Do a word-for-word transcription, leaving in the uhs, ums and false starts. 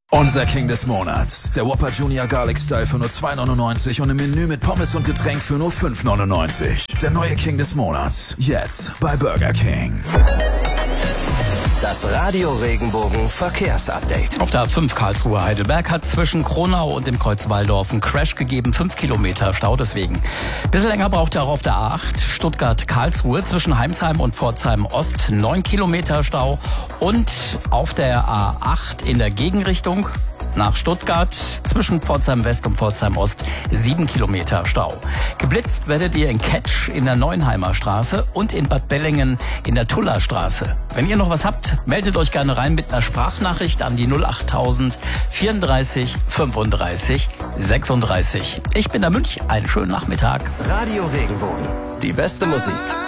Unser King des Monats. Der Whopper Junior Garlic Style für nur zwei neunundneunzig und im Menü mit Pommes und Getränk für nur fünf neunundneunzig. Der neue King des Monats. Jetzt bei Burger King. Das Radio Regenbogen Verkehrsupdate. Auf der A fünf Karlsruhe-Heidelberg hat zwischen Kronau und dem Kreuz Walldorf einen Crash gegeben. fünf Kilometer Stau deswegen. Bisschen länger braucht er auch auf der A acht Stuttgart-Karlsruhe zwischen Heimsheim und Pforzheim-Ost. neun Kilometer Stau. Und auf der A acht in der Gegenrichtung nach Stuttgart zwischen Pforzheim West und Pforzheim Ost sieben Kilometer Stau. Geblitzt werdet ihr in Ketsch in der Neuenheimer Straße und in Bad Bellingen in der Tuller Straße. Wenn ihr noch was habt, meldet euch gerne rein mit einer Sprachnachricht an die null achttausend vierunddreißig fünfunddreißig sechsunddreißig. Ich bin der Münch, einen schönen Nachmittag. Radio Regenbogen, die beste Musik.